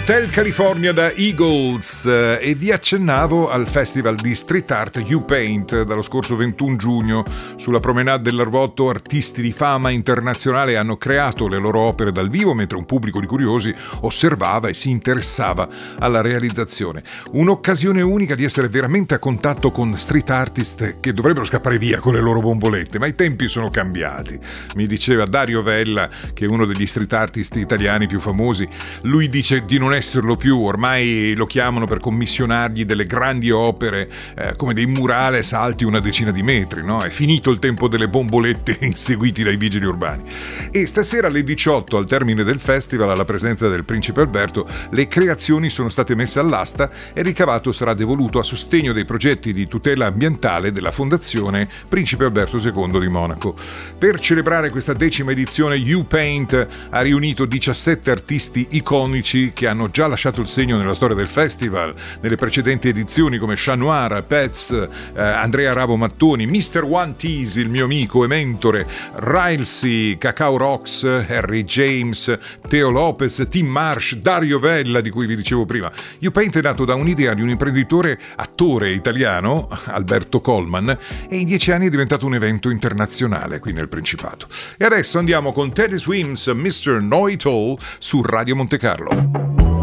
Hotel California da Eagles e vi accennavo al festival di street art U-Paint dallo scorso 21 giugno. Sulla promenade dell'Arvotto artisti di fama internazionale hanno creato le loro opere dal vivo mentre un pubblico di curiosi osservava e si interessava alla realizzazione. Un'occasione unica di essere veramente a contatto con street artist che dovrebbero scappare via con le loro bombolette, ma i tempi sono cambiati. Mi diceva Dario Vella, che è uno degli street artist italiani più famosi. Lui dice di non esserlo più, ormai lo chiamano per commissionargli delle grandi opere come dei murales alti una decina di metri, no? È finito il tempo delle bombolette inseguiti dai vigili urbani. E stasera alle 18, al termine del festival, alla presenza del principe Alberto, le creazioni sono state messe all'asta e il ricavato sarà devoluto a sostegno dei progetti di tutela ambientale della Fondazione Principe Alberto II di Monaco. Per celebrare questa 10ª edizione, U-Paint ha riunito 17 artisti iconici che hanno già lasciato il segno nella storia del festival nelle precedenti edizioni, come Chat Noir, Pets, Andrea Ravo Mattoni, Mr. One Tease, il mio amico e mentore, Riley, Cacao Rocks, Harry James, Teo Lopez, Tim Marsh, Dario Vella, di cui vi dicevo prima. U-Paint è nato da un'idea di un imprenditore attore italiano, Alberto Colman, e in 10 anni è diventato un evento internazionale qui nel Principato. E adesso andiamo con Teddy Swims, Mr. Know It All su Radio Monte Carlo.